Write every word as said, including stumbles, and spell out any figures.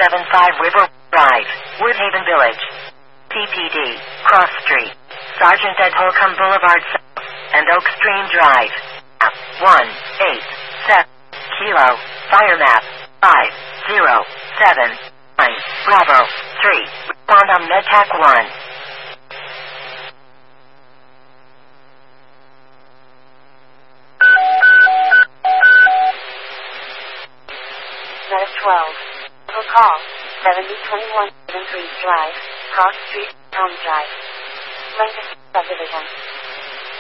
seven five River Drive, Woodhaven Village. P P D, Cross Street, Sergeant Ed Holcomb Boulevard South, and Oak Stream Drive. one eight seven Kilo, Fire Map, five zero seven nine, Bravo, three, respond on MedTac one. Medic twelve. For call, seventy twenty-one Seven Trees Drive, Cross Street, Elm Drive. Lancaster Subdivision.